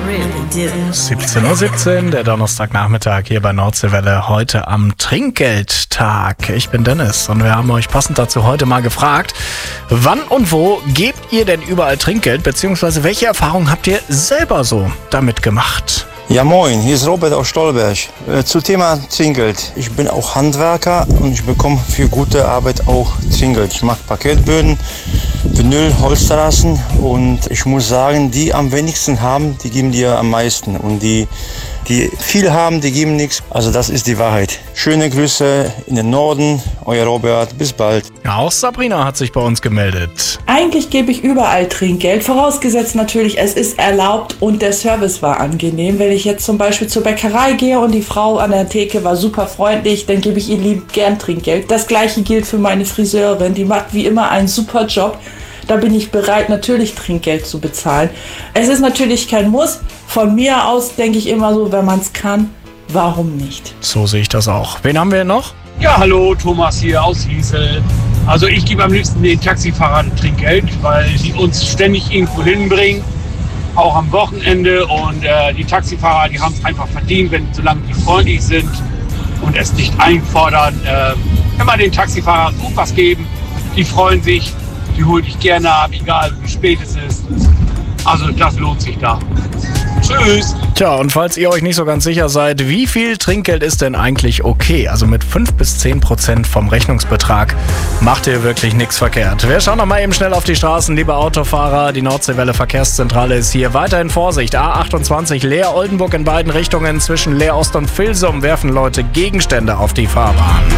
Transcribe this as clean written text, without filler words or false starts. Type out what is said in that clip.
17:17 Uhr, der Donnerstagnachmittag hier bei Nordseewelle, heute am Trinkgeldtag. Ich bin Dennis und wir haben euch passend dazu heute mal gefragt, wann und wo gebt ihr denn überall Trinkgeld, beziehungsweise welche Erfahrungen habt ihr selber so damit gemacht? Ja moin, hier ist Robert aus Stolberg. Zu Thema Trinkgeld. Ich bin auch Handwerker und ich bekomme für gute Arbeit auch Trinkgeld. Ich mache Parkettböden, Vinyl, Holzterrassen und ich muss sagen, die am wenigsten haben, die geben dir am meisten. Und die viel haben, die geben nichts. Also das ist die Wahrheit. Schöne Grüße in den Norden, euer Robert, bis bald. Ja, auch Sabrina hat sich bei uns gemeldet. Eigentlich gebe ich überall Trinkgeld, vorausgesetzt natürlich, es ist erlaubt und der Service war angenehm. Wenn ich jetzt zum Beispiel zur Bäckerei gehe und die Frau an der Theke war super freundlich, dann gebe ich ihr lieb gern Trinkgeld. Das gleiche gilt für meine Friseurin, die macht wie immer einen super Job. Da bin ich bereit, natürlich Trinkgeld zu bezahlen. Es ist natürlich kein Muss. Von mir aus denke ich immer so, wenn man es kann, warum nicht? So sehe ich das auch. Wen haben wir noch? Ja, hallo, Thomas hier aus Hiesel. Also ich gebe am liebsten den Taxifahrern Trinkgeld, weil die uns ständig irgendwo hinbringen, auch am Wochenende. Und die Taxifahrer, die haben es einfach verdient, solange die freundlich sind und es nicht einfordern. Immer den Taxifahrern was geben, die freuen sich, die holen dich gerne ab, egal wie spät es ist. Also das lohnt sich da. Tschüss. Tja, und falls ihr euch nicht so ganz sicher seid, wie viel Trinkgeld ist denn eigentlich okay? Also mit 5-10% vom Rechnungsbetrag macht ihr wirklich nichts verkehrt. Wir schauen noch mal eben schnell auf die Straßen, liebe Autofahrer. Die Nordseewelle Verkehrszentrale ist hier. Weiterhin Vorsicht. A28 Leer-Oldenburg in beiden Richtungen. Zwischen Leer-Ost und Vilsum werfen Leute Gegenstände auf die Fahrbahn.